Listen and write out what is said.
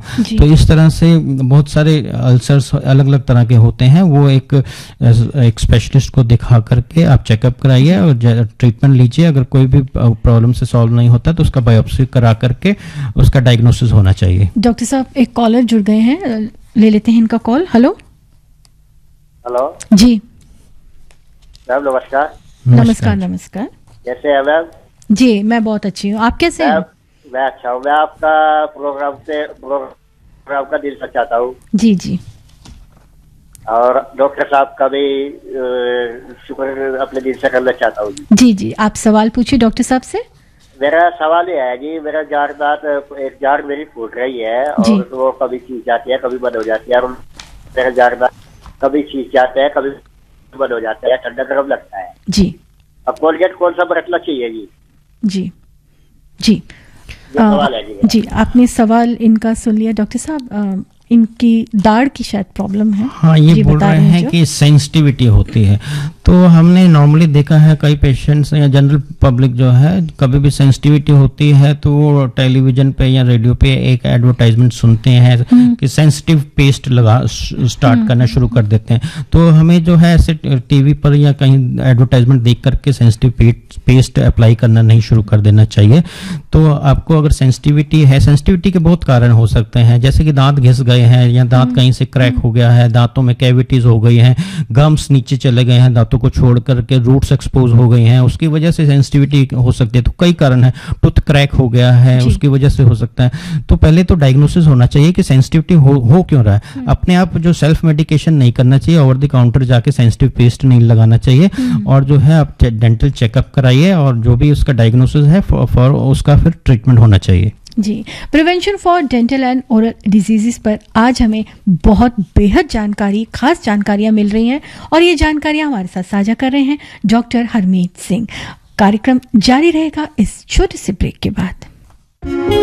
तो इस तरह से बहुत सारे अल्सर्स अलग अलग तरह के होते हैं। वो एक स्पेशलिस्ट को दिखा करके आप चेकअप कराइए और ट्रीटमेंट लीजिए। अगर कोई भी प्रॉब्लम से सॉल्व नहीं होता तो उसका बायोप्सी करा करके उसका डायग्नोसिस होना चाहिए। डॉक्टर साहब, एक कॉलर जुड़ गए हैं, ले लेते हैं इनका कॉल। हेलो हेलो जी, मैम नमस्कार। नमस्कार। नमस्कार, कैसे हैं मैम? जी मैं बहुत अच्छी हूँ, आप कैसे हैं? मैं अच्छा हूँ। मैं आपका प्रोग्राम का दिल से चाहता हूँ। जी जी। और डॉक्टर साहब का भी शुक्र अपने दिल से करना चाहता हूँ। जी जी, आप सवाल पूछिए डॉक्टर साहब से। मेरा सवाल ये है जी, मेरा एक जाड़ मेरी फूट रही है और वो कभी खींच जाती है, कभी बंद हो जाती है। और मेरा जाड़ कभी खींच जाता है, कभी बंद हो जाता है, ठंडा गर्म लगता है जी। अब कोलगेट कौन सा बरतना चाहिए जी? जी जी सवाल है जी। जी, आपने सवाल इनका सुन लिया डॉक्टर साहब। इनकी दाढ़ की शायद प्रॉब्लम है। हाँ, ये बोल रहे हैं कि सेंसिटिविटी होती है। तो हमने नॉर्मली देखा है कई पेशेंट्स या जनरल पब्लिक जो है, कभी भी सेंसिटिविटी होती है तो वो टेलीविजन पे या रेडियो पे एक एडवर्टाइजमेंट सुनते हैं कि सेंसिटिव पेस्ट लगा स्टार्ट करना शुरू कर देते हैं। तो हमें जो है ऐसे टीवी पर या कहीं एडवर्टाइजमेंट देख करके सेंसिटिव पेस्ट अप्लाई करना नहीं शुरू कर देना चाहिए। तो आपको अगर सेंसिटिविटी है, सेंसिटिविटी के बहुत कारण हो सकते हैं, जैसे कि दांत घिस गए हैं या दांत कहीं से क्रैक हो गया है, दांतों में कैविटीज हो गई हैं, गम्स नीचे चले गए हैं, दांतों को छोड़ करके रूट्स एक्सपोज हो गई हैं, उसकी वजह से सेंसिटिविटी हो सकती है। तो कई कारण है, टूथ क्रैक हो गया है उसकी वजह से हो सकता है। तो पहले तो डायग्नोसिस होना चाहिए कि सेंसिटिविटी हो क्यों रहा है। अपने आप जो सेल्फ मेडिकेशन नहीं करना चाहिए, ओवर द काउंटर जाके सेंसिटिव पेस्ट नहीं लगाना चाहिए। और जो है आप डेंटल चेकअप कराइए और जो भी उसका डायग्नोसिस है फॉर उसका फिर ट्रीटमेंट होना चाहिए। जी, prevention for dental and oral diseases पर आज हमें बहुत बेहद जानकारी, खास जानकारियां मिल रही हैं और ये जानकारियां हमारे साथ साझा कर रहे हैं डॉक्टर हरमीत सिंह। कार्यक्रम जारी रहेगा इस छोटे से ब्रेक के बाद।